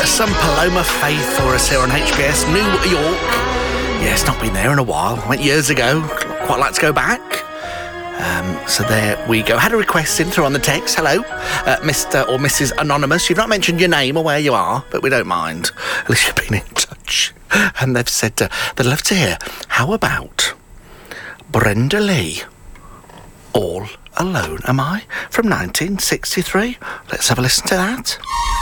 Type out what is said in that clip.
some Paloma Faith for us here on HBS New York. Yeah, it's not been there in a while. I went years ago. Quite like to go back. So there we go. Had a request in through on the text. Hello, Mr. or Mrs. Anonymous. You've not mentioned your name or where you are, but we don't mind. At least you've been in touch. And they've said they'd love to hear, how about Brenda Lee? All Alone Am I? From 1963. Let's have a listen to that.